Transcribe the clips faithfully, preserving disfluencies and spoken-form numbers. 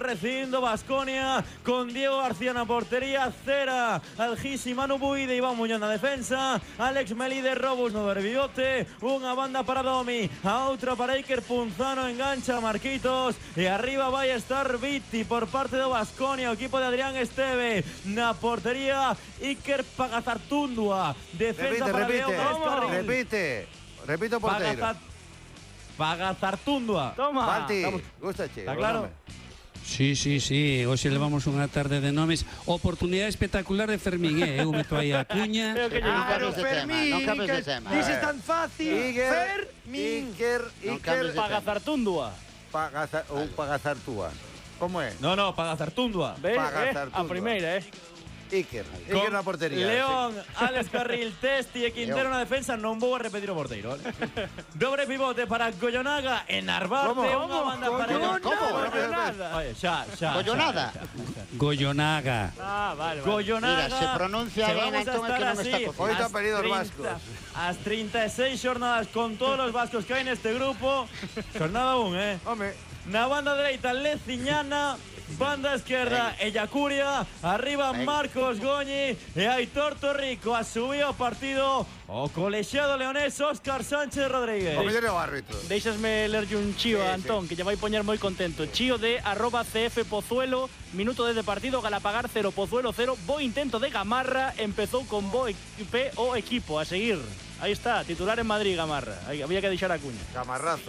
recibiendo Baskonia con Diego García na portería, Cera, Algisi, Manu Buide, Iván Muñoz na defensa, Alex Melide, Robus no derbivote, unha banda para Domi, a outra para Iker Punzano, engancha a Marquitos e arriba vai estar Vitti por parte do Baskonia, o equipo de Adrián Esteve na portería, Iker Pagazartundua, defensa repite, para León repite, repite, repito porteiro. Pagazartundua. Toma. Balti, gustache. Está claro? Sí, sí, sí, hoxe levamos unha tarde de nomes. Oportunidade espectacular de Fermín, eh? Eu meto aí a cuña. Claro, Fermín, non cambies de tema. dices tan fácil. Iker, Fermín. Iker, Non Iker, cambies de Pagazartundua. Pagazar, ou Pagazartúa. Como é? No, no, Pagazartundua. Ve, eh, Pagazartundua. a primeira, eh. Iker, Iker na portería. León, Alex Carril, Testi e Quintero na defensa. Non vou a repetir o porteiro, vale? Dobre pivote para Goyonaga e Narvarte. ¿Cómo? Unha banda para Goyonaga. ¿Cómo? Goyonada. Oye, xa, xa. Goyonada. xa, xa, xa. Goyonaga. Ah, vale, vale. Goyonaga. Mira, se pronuncia que ben, vamos a entón é que estar non está así cocido. Oito as apelidos trinta vascos. As treinta e seis xornadas con todos os vascos que hai neste grupo. Xornada un, eh? Home, Na banda dereita, Leciñana. Banda esquerda, Ellacuria. Arriba, Marcos Goñi. E Aitor Torrico. A subir o partido o colexiado leonés Óscar Sánchez Rodríguez. o mellor é o árbitro. Deixasme lerlle un chío Sí, a Antón, que lle vai poñer moi contento. Chío de arroba cf Pozuelo, minuto de partido, Galapagar cero, Pozuelo cero. Bo intento de Gamarra, empezou con bo equipe o equipo, a seguir. Aí está, titular en Madrid, Gamarra. Aí, había que deixar a cuña. Camarrazo.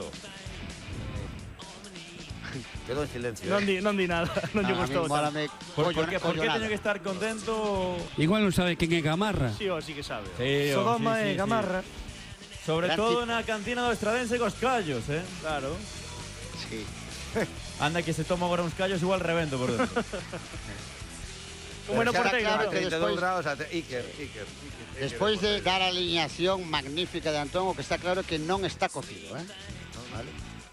Quedó en silencio. Non eh. di, non di nada, non lle A mí gustou. mólame Por, por, collona- que, por que collonada. teño que estar contento? Igual non sabe quen é Gamarra. Sí, o sí que sabe. Sí, oh, Sodoma sí, sí, e Gamarra. sí. Sobre Gran todo tipo. na cantina do Estradense cos callos, eh? Claro. Sí. Anda que se toma agora uns callos igual revento por dentro. Un bueno Pero xa era porteiro. claro ¿no? que treinta e dous despois- grados a te- Iker, Iker, Iker. Despois de dar a alineación magnífica de Antón, o que está claro é que non está cocido, eh? Vale.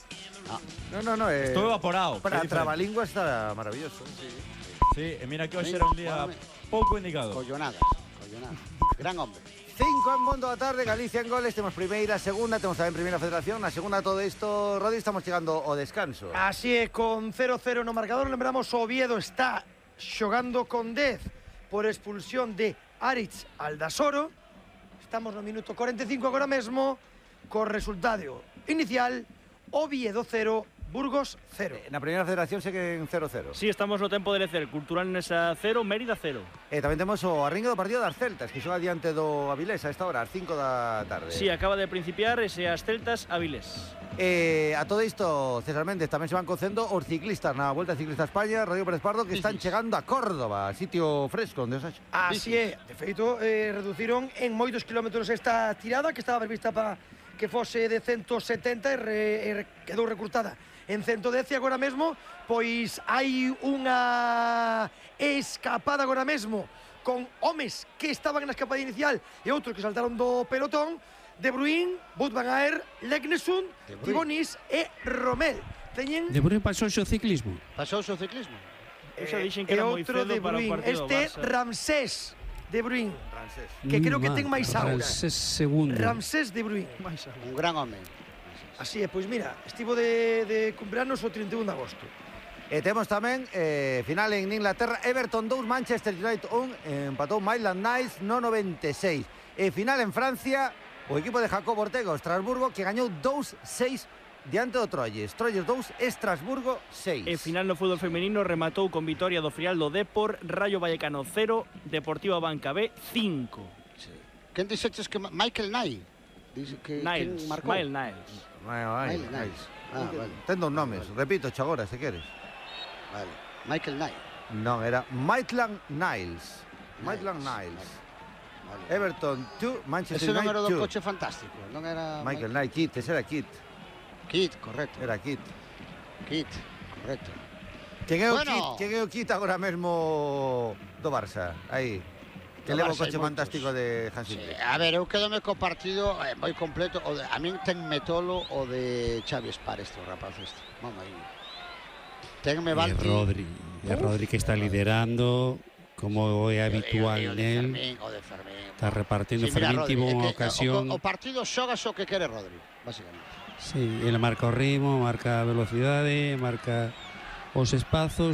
No, no, no. Eh, Estou evaporado. Para que é diferente. trabalingua está maravilloso. Sí, e mira que hoxe Sí, era un día póngame. pouco indicado. Collonada, collonada. Gran hombre. Cinco en Bondo da tarde, Galicia en goles. Temos primeira, segunda, temos tamén primeira federación. Na segunda todo isto, Rodi, estamos chegando ao descanso. Así é, con cero cero no marcador. Lembramos, o Oviedo está xogando con dez por expulsión de Aritz Aldasoro. Estamos no minuto cuarenta e cinco agora mesmo, co resultado inicial, Oviedo cero, Burgos cero. Na primeira federación seguen cero cero. Sí, estamos no tempo de lecer. Cultural Nesa cero, Mérida cero. E tamén temos o arringue do partido das Celtas, que xoga diante do Avilés a esta hora, ás cinco da tarde. Sí, acaba de principiar ese as Celtas Avilés. Eh, a todo isto, César Méndez, tamén se van cocendo os ciclistas na Volta Ciclista a España, Rodrigo Pérez Pardo, que están chegando a Córdoba, sitio fresco onde os haxa. Así é, de feito, eh, reduciron en moitos kilómetros esta tirada, que estaba prevista para que fose de ciento setenta e, re, e re, quedou recurtada en ciento dez, e agora mesmo pois hai unha escapada agora mesmo con homes que estaban na escapada inicial e outros que saltaron do pelotón. De Bruyne, Wout van Aert, Leknesund, Tibonis e Romel. Teñen De Bruyne pasou o ciclismo. Pasou o ciclismo. Eu xa dixen que e era moi outro cedo de para o Bruyne, partido do este Barça. Ramsés de Bruyne, Francés. que creo que Mm, ten máis aura. Ramsés segundo. Ramsés de Bruyne. Un gran home. Así é, pois mira, estivo de, de cumpleanos o trinta e un de agosto. E temos tamén eh, final en Inglaterra, Everton dous, Manchester United un, empatou Maitland Niles no noventa e seis. E final en Francia, o equipo de Jacob Ortega, o Estrasburgo, que gañou dous seis diante do Troyes. Troyes dous, Estrasburgo seis. E final no fútbol femenino rematou con vitoria do Frial do Depor, Rayo Vallecano cero, Deportiva Banca B cinco. Quen dixeches que Ma- Michael Knight? Dice que Niles, quen marcou? Mile Niles. Bueno, aí, Michael aí. Niles. Ah, vale. Ten dous nomes, repito, agora, se queres. Vale. Michael Knight. Non, era Maitland Niles. Maitland Niles. Vale. Everton dos, Manchester Ese non era United do dos. coche fantástico, non era Michael Knight, Kit, ese era Kit. Kit, correcto. Era Kit. Kit, correcto. Quen é o Bueno. Kit? Quen é o Kit agora mesmo do Barça? Aí. Que Do leva o Barça hai coche moitos. fantástico de Hansi Sí, Flick. a ver, eu quedome co partido eh, moi completo. O de, a min ten metolo o de Xavi Espar, este o rapaz este. Mamma mía. Tenme E Balti. Rodri, e Rodri que está liderando, como é habitual E o de nel. Fermín, o de Fermín. Está repartindo. Sí, mira, Fermín Rodri, tivo é unha que ocasión. O, o partido xogas o que quere Rodri, básicamente. Sí, ele marca o ritmo, marca a velocidade, marca os espazos.